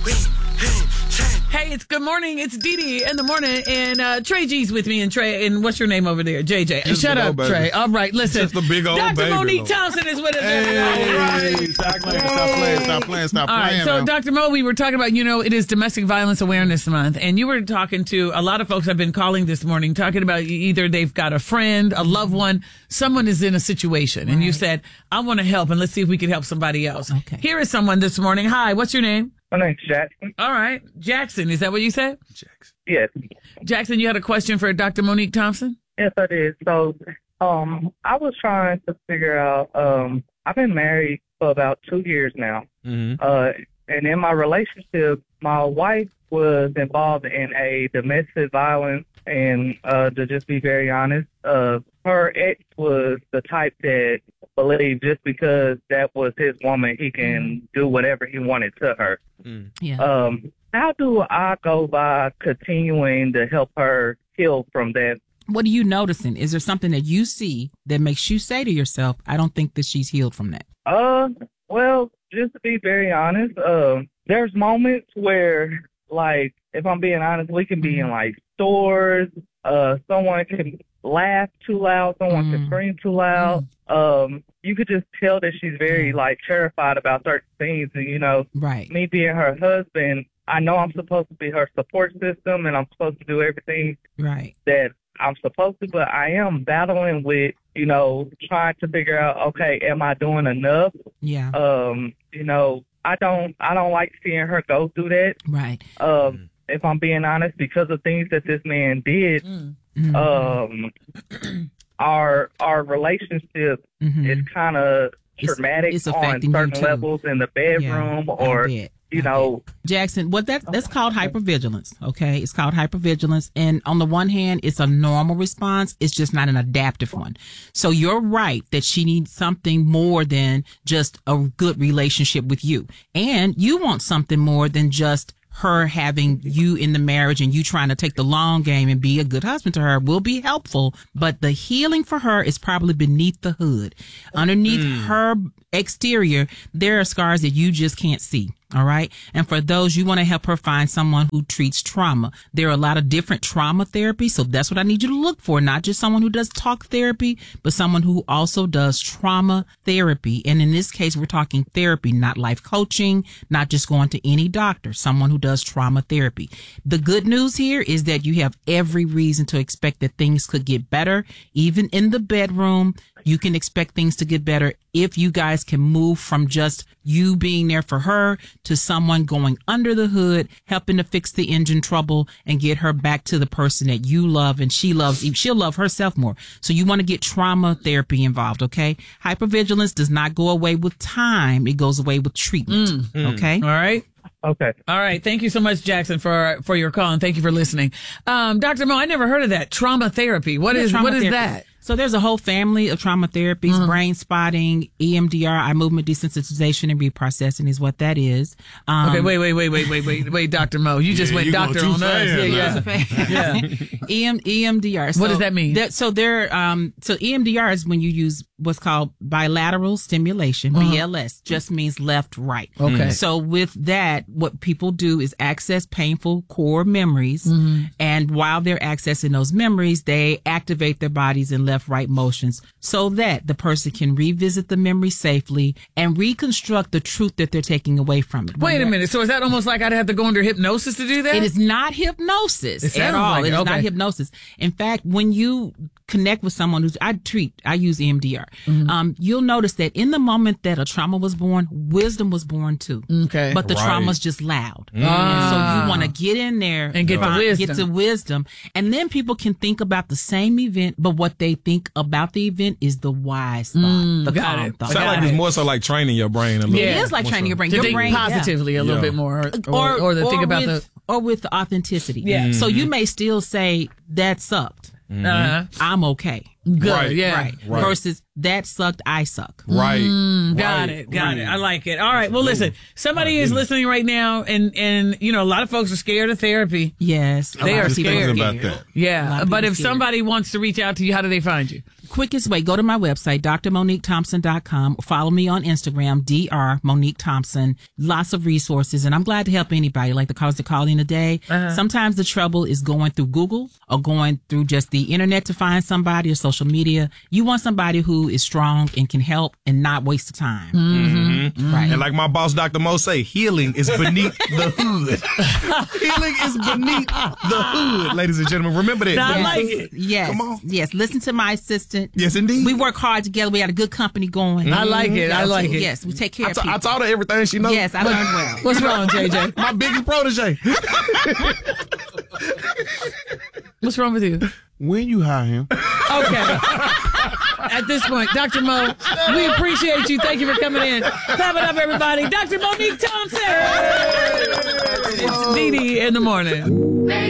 Hey, it's good morning. It's Dee Dee in the morning, and Trey G's with me. And Trey, and what's your name over there? JJ. Just Shut up, baby. Trey. All right, listen. Just a big old Dr. baby. Monique Thompson is with us. Hey, right. Stop playing. All right, so man. Dr. Mo, we were talking about, it is Domestic Violence Awareness Month, and you were talking to a lot of folks I've been calling this morning, talking about either they've got a friend, a loved one, someone is in a situation, and you said, I want to help, and let's see if we can help somebody else. Okay. Here is someone this morning. Hi, what's your name? My name's Jackson. All right, Jackson, is that what you said? Jackson. Yes. Jackson, you had a question for Dr. Monique Thompson? Yes, I did. So, I was trying to figure out, I've been married for about 2 years now. Mm-hmm. And in my relationship, my wife was involved in a domestic violence. And to just be very honest, her ex was the type that believed just because that was his woman, he can do whatever he wanted to her. Mm. Yeah. How do I go by continuing to help her heal from that? What are you noticing? Is there something that you see that makes you say to yourself, I don't think that she's healed from that? Well, just to be very honest, there's moments where, like, if I'm being honest, we can be in, like, stores, someone can laugh too loud, someone can scream too loud. You could just tell that she's very, like, terrified about certain things. And, Right. me being her husband, I know I'm supposed to be her support system and I'm supposed to do everything Right. that I'm supposed to, but I am battling with, trying to figure out, okay, am I doing enough? Yeah. I don't like seeing her go through that. Right. If I'm being honest, because of things that this man did, our relationship is kind of traumatic it's on affecting you certain too. levels in the bedroom, or Jackson, that's called hypervigilance. Okay, it's called hypervigilance, and on the one hand, it's a normal response. It's just not an adaptive one. So you're right that she needs something more than just a good relationship with you, and you want something more than just her having you in the marriage and you trying to take the long game and be a good husband to her will be helpful. But the healing for her is probably beneath the hood. Underneath her exterior, there are scars that you just can't see. All right. And for those, you want to help her find someone who treats trauma. There are a lot of different trauma therapies. So that's what I need you to look for. Not just someone who does talk therapy, but someone who also does trauma therapy. And in this case, we're talking therapy, not life coaching, not just going to any doctor, someone who does trauma therapy. The good news here is that you have every reason to expect that things could get better. Even in the bedroom, you can expect things to get better if you guys can move from just you being there for her to someone going under the hood, helping to fix the engine trouble and get her back to the person that you love and she'll love herself more. So you want to get trauma therapy involved, okay? Hypervigilance does not go away with time. It goes away with treatment, okay? All right. Okay. All right. Thank you so much, Jackson, for your call, and thank you for listening. Dr. Mo, I never heard of that. Trauma therapy. What is that? So there's a whole family of trauma therapies, brain spotting, EMDR, eye movement desensitization and reprocessing is what that is. Okay, wait, Dr. Mo. You just went doctor on us. Yeah. EMDR. So What does that mean? So EMDR is when you use what's called bilateral stimulation, BLS, just means left, right. Okay. So with that, what people do is access painful core memories. And while they're accessing those memories, they activate their bodies in left-right motions so that the person can revisit the memory safely and reconstruct the truth that they're taking away from it. Wait a minute. So is that almost like I'd have to go under hypnosis to do that? It is not hypnosis at all. It is not hypnosis. In fact, when you connect with someone I use EMDR. You'll notice that in the moment that a trauma was born, wisdom was born too. Okay. But the trauma's just loud. And so you want to get in there and get the wisdom. And then people can think about the same event, but what they think about the event is the wise thought, the calm thought. Sound like it's more so like training your brain a little bit. It is like training your brain. To Your think brain positively a little bit more, or to think about or with authenticity. Yeah. So you may still say that sucked. I'm okay. Good. Right. Yeah. Right. Versus that sucked, I suck. Right. Got it. I like it. All right. Well, listen, somebody is listening right now, and a lot of folks are scared of therapy. Yes. They are scared about that. Yeah. But if somebody wants to reach out to you, how do they find you? Quickest way, go to my website, drmoniquethompson.com, or follow me on Instagram, Dr. Monique Thompson. Lots of resources, and I'm glad to help anybody, like the callers that call in today. Sometimes the trouble is going through Google or going through just the internet to find somebody or social media. You want somebody who is strong and can help and not waste the time. Right. And like my boss, Dr. Mo, say, healing is beneath the hood. Healing is beneath the hood, ladies and gentlemen. Remember that. I like it. Yes. Come on. Yes. Listen to my assistant. Yes, indeed. We work hard together. We got a good company going. I like it. I like it. Yes. We take care of people. I taught her everything she knows. Yes, I learned well. What's wrong, JJ? My biggest protege. What's wrong with you? When you hire him. Okay. At this point, Dr. Mo, we appreciate you. Thank you for coming in. Clap it up, everybody. Dr. Monique Thompson. It's Dee Dee in the morning.